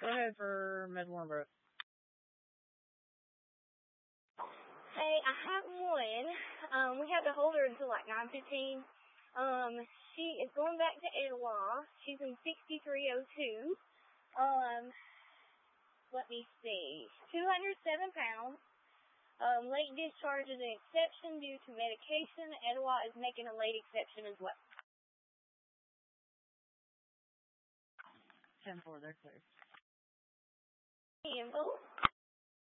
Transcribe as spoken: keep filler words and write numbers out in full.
Go ahead for Miz Warmbrook. Hey, I have one. Um, we have to hold her until like nine fifteen. Um, she is going back to Etowah. She's in sixty-three oh two. Um, let me see. two hundred seven pounds. Um, late discharge is an exception due to medication. Etowah is making a late exception as well. ten four, they're clear. Info.